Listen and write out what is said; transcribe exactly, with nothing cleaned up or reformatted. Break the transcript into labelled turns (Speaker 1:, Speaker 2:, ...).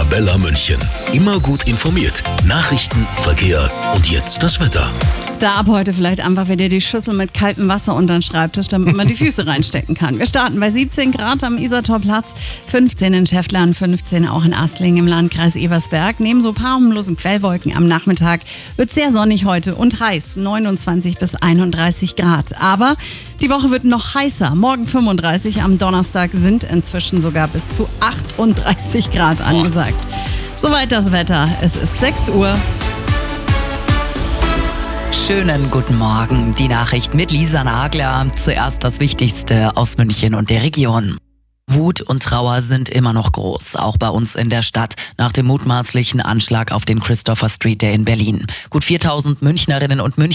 Speaker 1: Arabella München. Immer gut informiert. Nachrichten, Verkehr und jetzt das Wetter.
Speaker 2: Da ab heute vielleicht einfach wieder die Schüssel mit kaltem Wasser unter den Schreibtisch, damit man die Füße reinstecken kann. Wir starten bei siebzehn Grad am Isartorplatz, fünfzehn in Schäftlarn, fünfzehn auch in Asling im Landkreis Ebersberg. Neben so ein paar harmlosen Quellwolken am Nachmittag wird sehr sonnig heute und heiß, neunundzwanzig bis einunddreißig Grad. Aber die Woche wird noch heißer. Morgen fünfunddreißig, am Donnerstag sind inzwischen sogar bis zu achtunddreißig Grad angesagt. Soweit das Wetter. Es ist sechs Uhr.
Speaker 3: Schönen guten Morgen. Die Nachricht mit Lisa Nagler. Zuerst das Wichtigste aus München und der Region. Wut und Trauer sind immer noch groß, auch bei uns in der Stadt, nach dem mutmaßlichen Anschlag auf den Christopher Street Day in Berlin. Gut viertausend Münchnerinnen und Münchner